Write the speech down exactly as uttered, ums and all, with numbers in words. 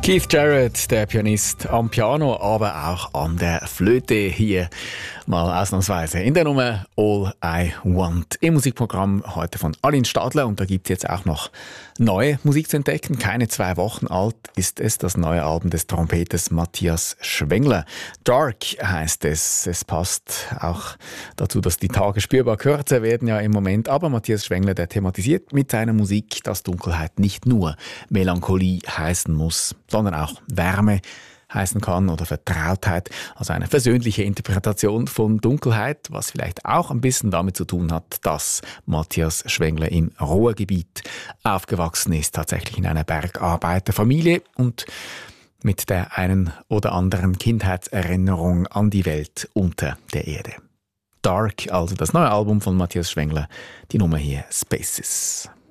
Keith Jarrett, der Pianist am Piano, aber auch an der Flöte hier mal ausnahmsweise in der Nummer All I Want im Musikprogramm heute von Aline Stadler, und da gibt es jetzt auch noch neue Musik zu entdecken. Keine zwei Wochen alt ist es, das neue Album des Trompeters Matthias Schwengler. Dark heißt es. Es passt auch dazu, dass die Tage spürbar kürzer werden ja im Moment, aber Matthias Schwengler, der thematisiert mit seiner Musik, dass Dunkelheit nicht nur Melancholie heißen muss, sondern auch Wärme heißen kann oder Vertrautheit, also eine versöhnliche Interpretation von Dunkelheit, was vielleicht auch ein bisschen damit zu tun hat, dass Matthias Schwengler im Ruhrgebiet aufgewachsen ist, tatsächlich in einer Bergarbeiterfamilie und mit der einen oder anderen Kindheitserinnerung an die Welt unter der Erde. Dark, also das neue Album von Matthias Schwengler, die Nummer hier Spaces.